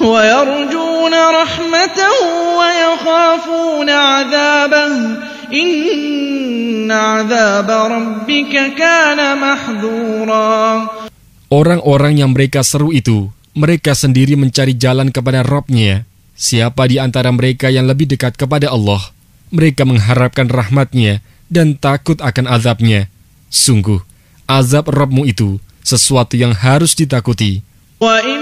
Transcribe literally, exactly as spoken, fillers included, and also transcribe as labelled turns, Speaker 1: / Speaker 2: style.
Speaker 1: وَيَرْجُونَ رَحْمَتَهُ وَيَخَافُونَ عَذَابَهُ إِنَّ عَذَابَ رَبِّكَ كَانَ مَحْذُورًا.
Speaker 2: Orang-orang yang mereka seru itu, mereka sendiri mencari jalan kepada Rabb-Nya. Siapa di antara mereka yang lebih dekat kepada Allah? Mereka mengharapkan rahmat-Nya dan takut akan azab-Nya. Sungguh, azab Rabb-Mu itu sesuatu yang harus ditakuti.